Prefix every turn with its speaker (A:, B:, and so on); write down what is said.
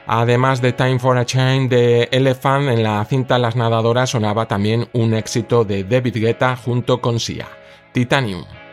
A: Además de Time for a Change de Elephant, en la cinta Las nadadoras sonaba también un éxito de David Guetta junto con Sia, Titanium.